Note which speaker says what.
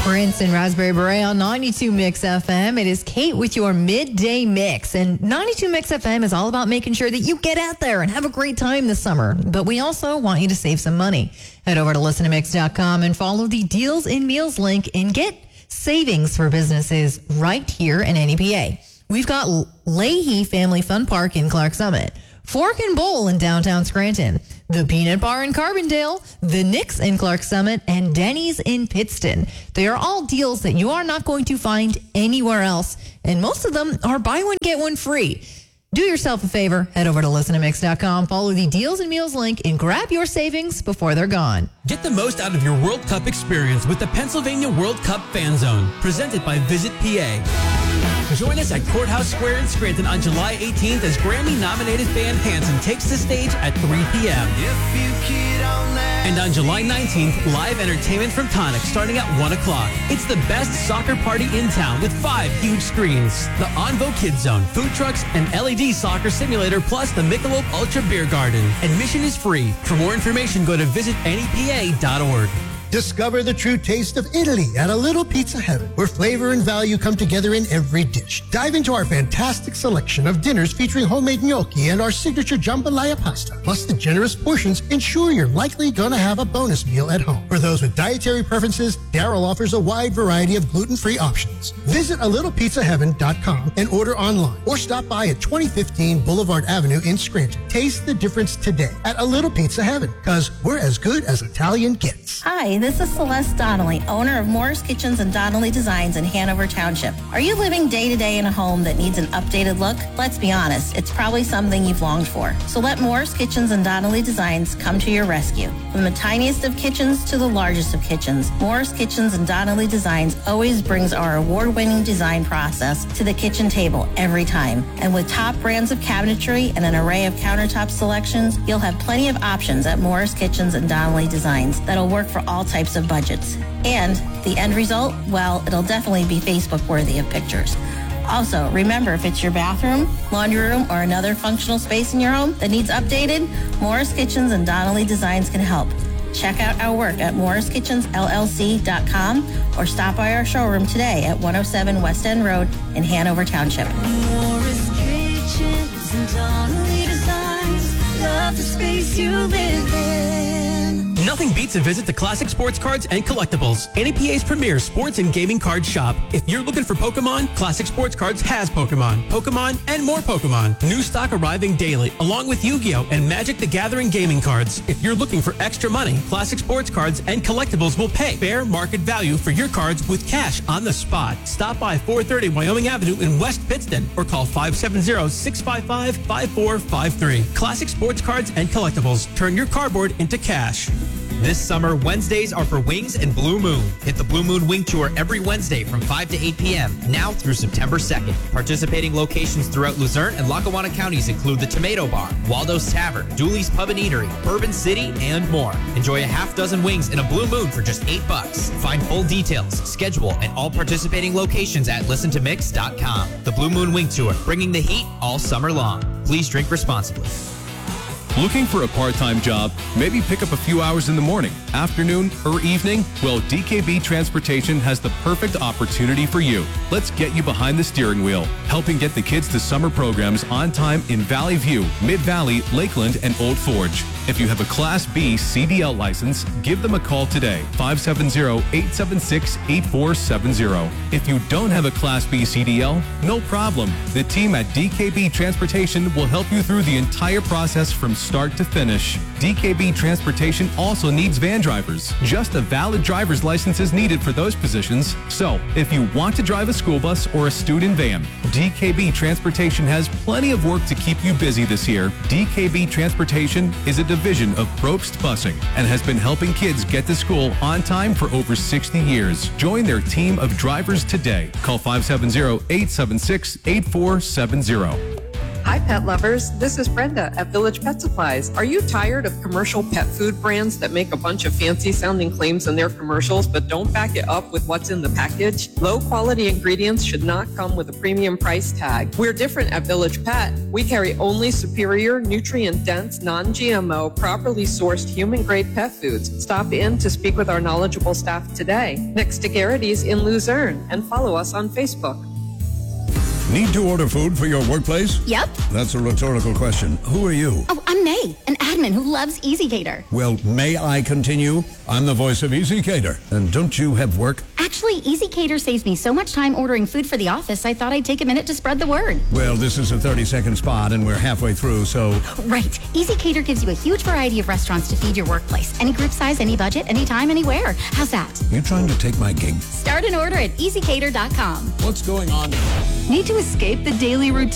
Speaker 1: Prince and Raspberry Beret on 92 Mix FM. It is Kate with your midday mix. And 92 Mix FM is all about making sure that you get out there and have a great time this summer. But we also want you to save some money. Head over to listentomix.com and follow the Deals and Meals link and get savings for businesses right here in NEPA. We've got Leahy Family Fun Park in Clark Summit, Fork and Bowl in downtown Scranton, the Peanut Bar in Carbondale, the Knicks in Clark Summit, and Denny's in Pittston. They are all deals that you are not going to find anywhere else, and most of them are buy one, get one free. Do yourself a favor, head over to listentomix.com, follow the Deals and Meals link, and grab your savings before they're gone.
Speaker 2: Get the most out of your World Cup experience with the Pennsylvania World Cup Fan Zone, presented by Visit PA. Join us at Courthouse Square in Scranton on July 18th as Grammy-nominated band Hanson takes the stage at 3 p.m. And on July 19th, live entertainment from Tonic starting at 1 o'clock. It's the best soccer party in town with 5 huge screens, the Onvo Kids Zone, food trucks, and LED soccer simulator, plus the Michelob Ultra Beer Garden. Admission is free. For more information, go to visitnepa.org.
Speaker 3: Discover the true taste of Italy at A Little Pizza Heaven, where flavor and value come together in every dish. Dive into our fantastic selection of dinners featuring homemade gnocchi and our signature jambalaya pasta. Plus, the generous portions ensure you're likely going to have a bonus meal at home. For those with dietary preferences, Daryl offers a wide variety of gluten-free options. Visit alittlepizzaheaven.com and order online, or stop by at 2015 Boulevard Avenue in Scranton. Taste the difference today at A Little Pizza Heaven, because we're as good as Italian gets.
Speaker 4: Hi, this is Celeste Donnelly, owner of Morris Kitchens and Donnelly Designs in Hanover Township. Are you living day-to-day in a home that needs an updated look? Let's be honest, it's probably something you've longed for. So let Morris Kitchens and Donnelly Designs come to your rescue. From the tiniest of kitchens to the largest of kitchens, Morris Kitchens and Donnelly Designs always brings our award-winning design process to the kitchen table every time. And with top brands of cabinetry and an array of countertop selections, you'll have plenty of options at Morris Kitchens and Donnelly Designs that'll work for all types of budgets. And the end result, well, it'll definitely be Facebook worthy of pictures. Also, remember, if it's your bathroom, laundry room, or another functional space in your home that needs updated, Morris Kitchens and Donnelly Designs can help. Check out our work at morriskitchensllc.com or stop by our showroom today at 107 West End Road in Hanover Township.
Speaker 5: Morris Kitchens and Donnelly Designs, love the space you live in.
Speaker 2: Nothing beats a visit to Classic Sports Cards and Collectibles, NEPA's premier sports and gaming card shop. If you're looking for Pokemon, Classic Sports Cards has Pokemon, and more Pokemon. New stock arriving daily, along with Yu-Gi-Oh! And Magic the Gathering gaming cards. If you're looking for extra money, Classic Sports Cards and Collectibles will pay fair market value for your cards with cash on the spot. Stop by 430 Wyoming Avenue in West Pittston or call 570-655-5453. Classic Sports Cards and Collectibles. Turn your cardboard into cash.
Speaker 6: This summer, Wednesdays are for Wings and Blue Moon. Hit the Blue Moon Wing Tour every Wednesday from 5 to 8 p.m., now through September 2nd. Participating locations throughout Luzerne and Lackawanna counties include the Tomato Bar, Waldo's Tavern, Dooley's Pub and Eatery, Bourbon City, and more. Enjoy a half dozen wings and a Blue Moon for just $8. Find full details, schedule, and all participating locations at listentomix.com. The Blue Moon Wing Tour, bringing the heat all summer long. Please drink responsibly.
Speaker 7: Looking for a part-time job? Maybe pick up a few hours in the morning, afternoon, or evening? Well, DKB Transportation has the perfect opportunity for you. Let's get you behind the steering wheel, helping get the kids to summer programs on time in Valley View, Mid-Valley, Lakeland, and Old Forge. If you have a Class B CDL license, give them a call today, 570-876-8470. If you don't have a Class B CDL, no problem. The team at DKB Transportation will help you through the entire process from start to finish. DKB Transportation also needs van drivers. Just a valid driver's license is needed for those positions. So, if you want to drive a school bus or a student van, DKB Transportation has plenty of work to keep you busy this year. DKB Transportation is a division of Probst Busing and has been helping kids get to school on time for over 60 years. Join their team of drivers today. Call 570-876-8470.
Speaker 8: Hi, pet lovers. This is Brenda at Village Pet Supplies. Are you tired of commercial pet food brands that make a bunch of fancy-sounding claims in their commercials but don't back it up with what's in the package? Low-quality ingredients should not come with a premium price tag. We're different at Village Pet. We carry only superior, nutrient-dense, non-GMO, properly sourced human-grade pet foods. Stop in to speak with our knowledgeable staff today, next to Garrity's in Luzerne, and follow us on Facebook.
Speaker 9: Need to order food for your workplace?
Speaker 10: Yep.
Speaker 9: That's a rhetorical question. Who are you?
Speaker 10: Oh, I'm May, an admin who loves EasyCater.
Speaker 9: Well, may I continue? I'm the voice of EasyCater. And don't you have work?
Speaker 10: Actually, EasyCater saves me so much time ordering food for the office, I thought I'd take a minute to spread the word.
Speaker 9: Well, this is a 30-second spot, and we're halfway through, so...
Speaker 10: Right. EasyCater gives you a huge variety of restaurants to feed your workplace. Any group size, any budget, anytime, anywhere. How's that?
Speaker 9: You trying to take my gig?
Speaker 10: Start an order at EasyCater.com.
Speaker 9: What's going on?
Speaker 11: Need to escape the daily routine?